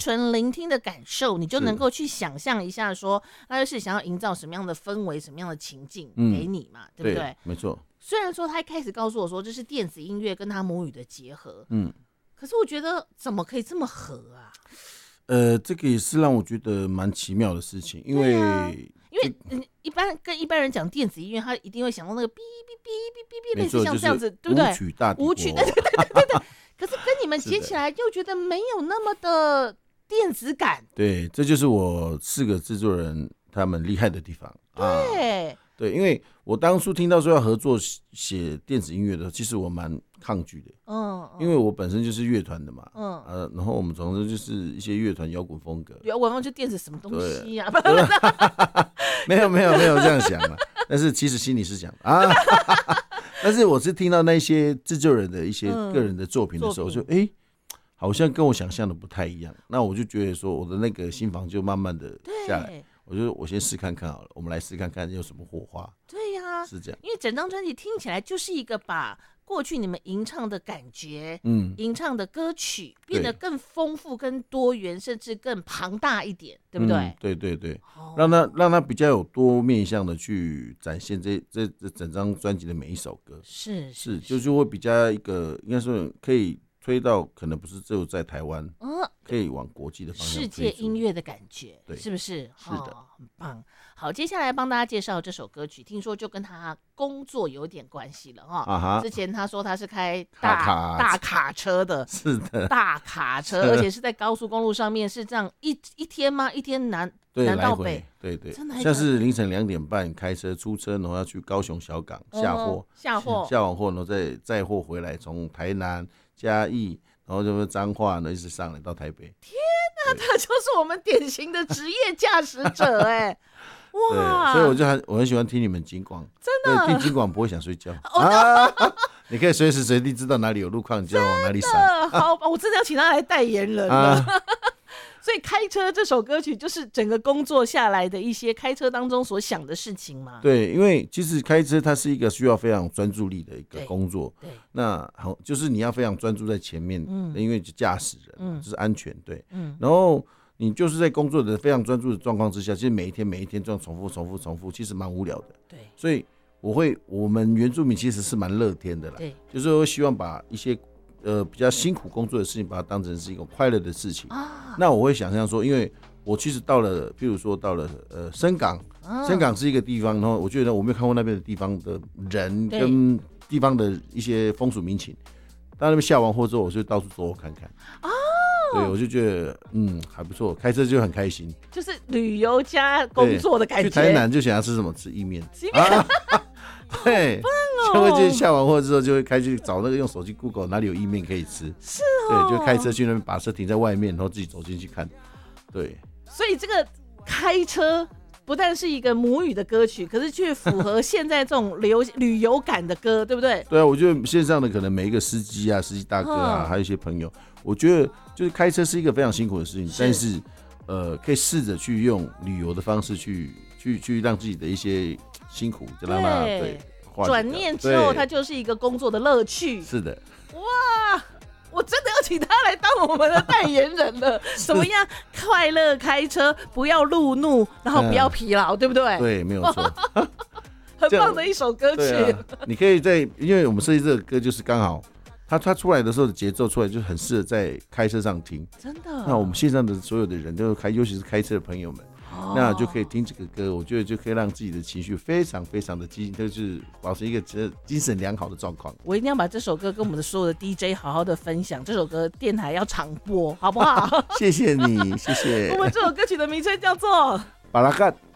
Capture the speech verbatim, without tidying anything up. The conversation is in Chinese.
纯聆听的感受，你就能够去想象一下说，他就是想要营造什么样的氛围、什么样的情境给你嘛，嗯、对不对？ 对，没错。 虽然说他一开始告诉我说这是电子音乐跟他母语的结合， 嗯， 可是我觉得怎么可以这么合啊？ 呃，这个也是让我觉得蛮奇妙的事情，因为、啊、 因为、嗯、一般跟一般人讲电子音乐，他一定会想到那个哔哔哔哔哔哔，类似像这样子，对不对？ 舞曲大帝国， 舞曲，对对对对对对。可是跟你们接起来，又觉得没有那么的电子感。 对，这就是我四个制作人他们厉害的地方。 对。 啊对，因为我当初听到说要合作写电子音乐的时候，其实我蛮抗拒的，嗯，因为我本身就是乐团的嘛，嗯，呃，然后我们总之就是一些乐团摇滚风格， 摇滚风就电子什么东西呀、 啊？没有没有没有这样想啊，但是其实心里是想啊，但是我是听到那些制作人的一些个人的作品的时候，嗯、就哎、欸，好像跟我想象的不太一样，那我就觉得说我的那个心房就慢慢的下来。我就我先试看看好了，我们来试看看有什么火花。 对呀、啊， 是这样。 因为整张专辑听起来就是一个把过去你们吟唱的感觉，嗯，吟唱的歌曲变得更丰富、更多元，甚至更庞大一点，对不对？嗯、 对对对，哦、让它让它比较有多面向的去展现这这这整张专辑的每一首歌。 是是, 是，就就会比较一个应该说可以推到可能不是只有在台湾，嗯。可以往国际的方向， 世界音乐的感觉， 对， 是不是？ 是的、 哦，很棒。好，接下来帮大家介绍这首歌曲，听说就跟他工作有点关系了哈。啊、之前他说他是开大卡大卡车的， 是的， 大卡车，而且是在高速公路上面，是这样一一天吗？一天南南到北， 对对，像是凌晨两点半开车出车，然后要去高雄小港下货， 下货下完货，然后再载货回来，从台南嘉义。然后就彰化呢，一直上来到台北。 天哪，他就是我们典型的职业驾驶者哎！哇， 所以我就很我很喜欢听你们金广， 真的听金广不会想睡觉、哦啊、你可以随时随地知道哪里有路况，你就要往哪里闪。 好，我真的要请他来代言人了。啊所以开车这首歌曲就是整个工作下来的一些开车当中所想的事情嘛。 对，因为其实开车它是一个需要非常专注力的一个工作。 对，对那好，就是你要非常专注在前面，嗯、因为驾驶人、嗯、就是安全，对，嗯，然后你就是在工作的非常专注的状况之下，其实每一天每一天这样重复重复重复，其实蛮无聊的。 对， 所以我会，我们原住民其实是蛮乐天的啦， 对， 就是会希望把一些。呃，比较辛苦工作的事情，把它当成是一个快乐的事情。啊、那我会想象说，因为我其实到了，譬如说到了呃深港，啊、深港是一个地方，然后我觉得我没有看过那边的地方的人跟地方的一些风俗民情。到那边下完货之后，我就到处走走看看。哦，对，我就觉得嗯还不错，开车就很开心， 就是旅游加工作的感觉。 去台南就想要吃什么，吃意面。啊对，就会就下完货之后就会开去找那个用手机 Google 哪里有意面可以吃， 是哦， 对，就开车去那边把车停在外面，然后自己走进去看，对。 所以这个开车不但是一个母语的歌曲，可是却符合现在这种旅旅游感的歌，对不对？ 对啊，我觉得线上的可能每一个司机啊、司机大哥啊，还有一些朋友，我觉得就是开车是一个非常辛苦的事情，是但是呃，可以试着去用旅游的方式去去去让自己的一些辛苦就让它对转念之后，它就是一个工作的乐趣。 是的， 哇！我真的要请他来当我们的代言人了。怎么样？快乐开车，不要路怒，然后不要疲劳，嗯、对不对？ 对，没有错。 很棒的一首歌曲。 啊、你可以在，因为我们设计这个歌就是刚好，它它出来的时候的节奏出来就很适合在开车上听。 真的。 那我们线上的所有的人都开，尤其是开车的朋友们。哦、那就可以听这个歌，我觉得就可以让自己的情绪非常非常的激，就是保持一个精神良好的状况。 我一定要把这首歌跟我们的所有的 D J 好好的分享，这首歌电台要常播，好不好？ 谢谢你，谢谢。 我们这首歌曲的名称叫做《 巴拉干》。